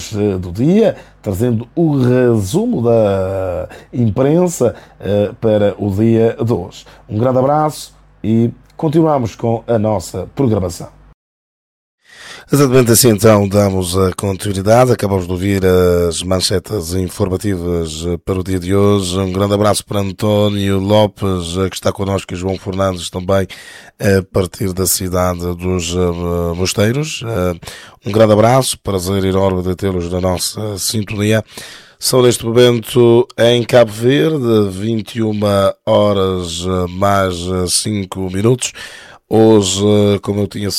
notícias do dia, trazendo o resumo da imprensa para o dia de hoje. Um grande abraço e continuamos com a nossa programação. Exatamente assim, então, damos a continuidade. Acabamos de ouvir as manchetes informativas para o dia de hoje. Um grande abraço para António Lopes, que está connosco, e João Fernandes também, a partir da cidade dos Mosteiros. Um grande abraço, prazer enorme de tê-los na nossa sintonia. São neste momento em Cabo Verde, 21 horas mais 5 minutos. Hoje, como tinha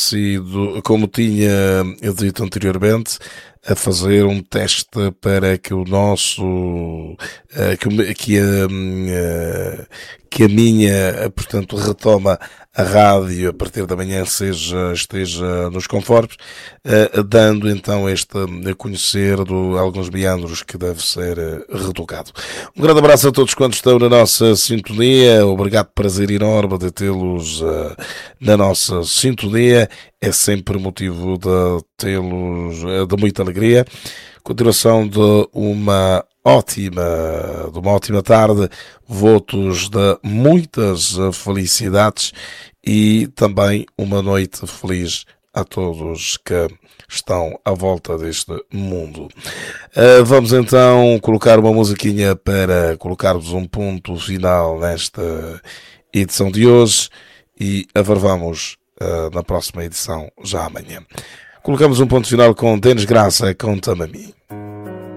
dito anteriormente, a fazer um teste para que o nosso, que a minha, portanto, retoma a rádio a partir da manhã esteja nos conformes, dando então a conhecer alguns meandros que deve ser retocado. Um grande abraço a todos quantos estão na nossa sintonia. Obrigado, prazer enorme de tê-los na nossa sintonia. É sempre motivo de tê-los de muita alegria. Continuação de uma ótima tarde, votos de muitas felicidades e também uma noite feliz a todos que estão à volta deste mundo. Vamos então colocar uma musiquinha para colocarmos um ponto final nesta edição de hoje e avarvamos na próxima edição já amanhã. Colocamos um ponto final com Denis Graça, Conta-me a mim.